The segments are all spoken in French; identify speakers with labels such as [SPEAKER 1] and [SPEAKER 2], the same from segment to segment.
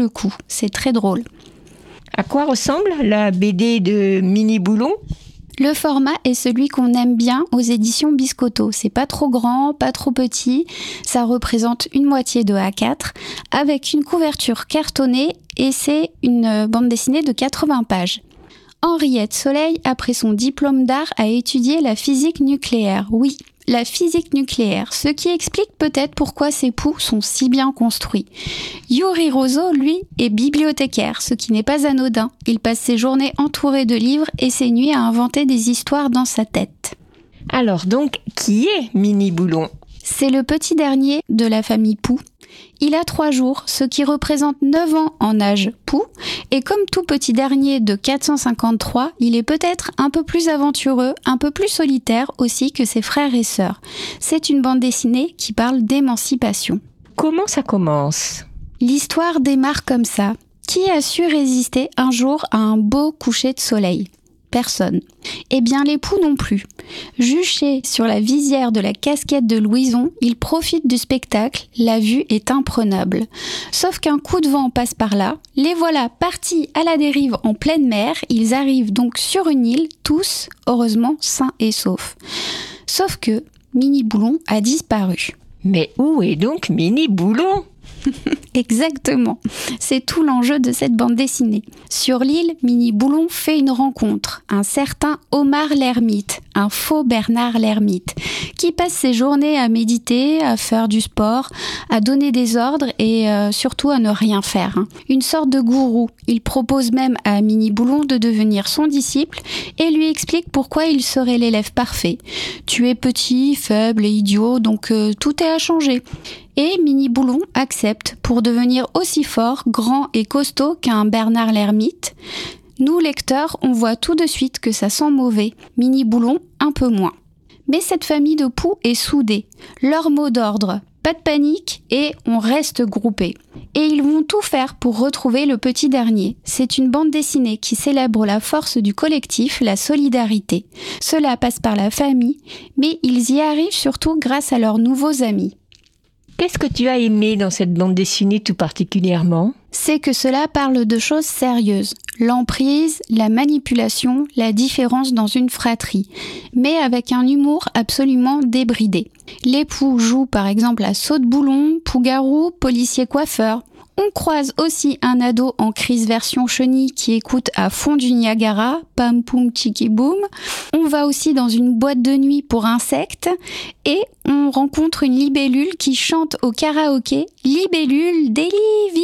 [SPEAKER 1] le coup. C'est très drôle.
[SPEAKER 2] À quoi ressemble la BD de Mini Boulon ?
[SPEAKER 1] Le format est celui qu'on aime bien aux éditions Biscotto. C'est pas trop grand, pas trop petit. Ça représente une moitié de A4 avec une couverture cartonnée et c'est une bande dessinée de 80 pages. Henriette Soleil, après son diplôme d'art, a étudié la physique nucléaire. Oui, la physique nucléaire, ce qui explique peut-être pourquoi ses poux sont si bien construits. Yuri Rozo, lui, est bibliothécaire, ce qui n'est pas anodin. Il passe ses journées entouré de livres et ses nuits à inventer des histoires dans sa tête.
[SPEAKER 2] Alors donc, qui est Mini Boulon ?
[SPEAKER 1] C'est le petit dernier de la famille Pou. Il a 3 jours, ce qui représente 9 ans en âge Pou, et comme tout petit dernier de 453, il est peut-être un peu plus aventureux, un peu plus solitaire aussi que ses frères et sœurs. C'est une bande dessinée qui parle d'émancipation.
[SPEAKER 2] Comment ça commence ?
[SPEAKER 1] L'histoire démarre comme ça. Qui a su résister un jour à un beau coucher de soleil ? Personne. Eh bien, les poux non plus. Juché sur la visière de la casquette de Louison, ils profitent du spectacle, la vue est imprenable. Sauf qu'un coup de vent passe par là, les voilà partis à la dérive en pleine mer, ils arrivent donc sur une île, tous, heureusement, sains et saufs. Sauf que Mini Boulon a disparu.
[SPEAKER 2] Mais où est donc Mini Boulon ?
[SPEAKER 1] Exactement, c'est tout l'enjeu de cette bande dessinée. Sur l'île, Mini Boulon fait une rencontre, un certain Omar l'ermite, un faux Bernard l'ermite, qui passe ses journées à méditer, à faire du sport, à donner des ordres et surtout à ne rien faire. Une sorte de gourou. Il propose même à Mini Boulon de devenir son disciple et lui explique pourquoi il serait l'élève parfait. Tu es petit, faible et idiot, donc tout est à changer. Et Mini Boulon accepte pour devenir aussi fort, grand et costaud qu'un Bernard l'ermite. Nous, lecteurs, on voit tout de suite que ça sent mauvais. Mini Boulon, un peu moins. Mais cette famille de poux est soudée. Leur mot d'ordre, pas de panique et on reste groupés. Et ils vont tout faire pour retrouver le petit dernier. C'est une bande dessinée qui célèbre la force du collectif, la solidarité. Cela passe par la famille, mais ils y arrivent surtout grâce à leurs nouveaux amis.
[SPEAKER 2] Qu'est-ce que tu as aimé dans cette bande dessinée tout particulièrement ?
[SPEAKER 1] C'est que cela parle de choses sérieuses. L'emprise, la manipulation, la différence dans une fratrie. Mais avec un humour absolument débridé. Les poux jouent par exemple à saute-boulon, pou-garou, policier-coiffeur. On croise aussi un ado en crise version chenille qui écoute à fond du Niagara, pam poum tchiki boum. On va aussi dans une boîte de nuit pour insectes et on rencontre une libellule qui chante au karaoké « Libellule, délivirule ».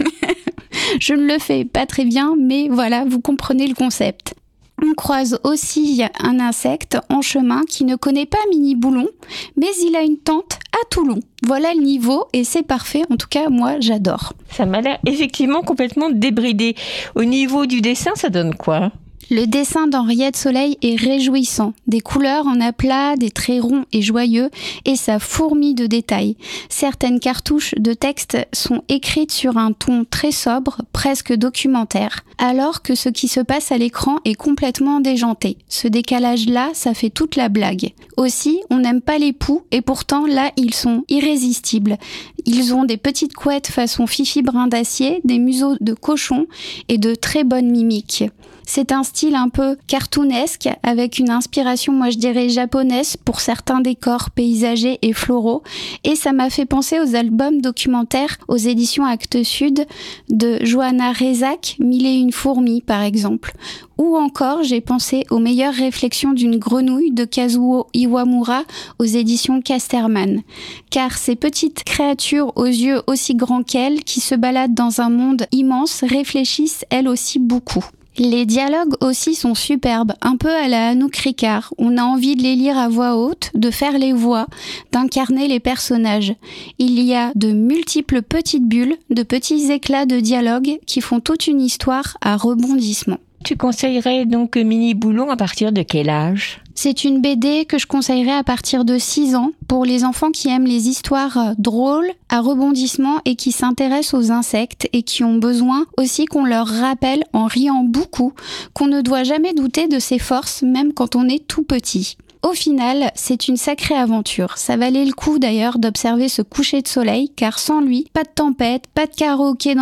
[SPEAKER 1] Je ne le fais pas très bien, mais voilà, vous comprenez le concept. On croise aussi un insecte en chemin qui ne connaît pas Mini Boulon, mais il a une tante à Toulon. Voilà le niveau et c'est parfait, en tout cas moi j'adore.
[SPEAKER 2] Ça m'a l'air effectivement complètement débridé. Au niveau du dessin, ça donne quoi ?
[SPEAKER 1] Le dessin d'Henriette Soleil est réjouissant. Des couleurs en aplat, des traits ronds et joyeux, et ça fourmille de détails. Certaines cartouches de texte sont écrites sur un ton très sobre, presque documentaire, alors que ce qui se passe à l'écran est complètement déjanté. Ce décalage-là, ça fait toute la blague. Aussi, on n'aime pas les poux, et pourtant là, ils sont irrésistibles. Ils ont des petites couettes façon Fifi brin d'acier, des museaux de cochon et de très bonnes mimiques. C'est un style un peu cartoonesque, avec une inspiration, moi je dirais japonaise, pour certains décors paysagers et floraux. Et ça m'a fait penser aux albums documentaires aux éditions Actes Sud de Johanna Rezac, Mille et une fourmis par exemple. Ou encore, j'ai pensé aux meilleures réflexions d'une grenouille de Kazuo Iwamura aux éditions Casterman. Car ces petites créatures aux yeux aussi grands qu'elles, qui se baladent dans un monde immense, réfléchissent elles aussi beaucoup. Les dialogues aussi sont superbes, un peu à la Anouk Ricard. On a envie de les lire à voix haute, de faire les voix, d'incarner les personnages. Il y a de multiples petites bulles, de petits éclats de dialogue qui font toute une histoire à rebondissement.
[SPEAKER 2] Tu conseillerais donc Mini Boulon à partir de quel âge ?
[SPEAKER 1] C'est une BD que je conseillerais à partir de 6 ans pour les enfants qui aiment les histoires drôles, à rebondissement et qui s'intéressent aux insectes et qui ont besoin aussi qu'on leur rappelle en riant beaucoup qu'on ne doit jamais douter de ses forces même quand on est tout petit. Au final, c'est une sacrée aventure. Ça valait le coup d'ailleurs d'observer ce coucher de soleil car sans lui, pas de tempête, pas de karaoké dans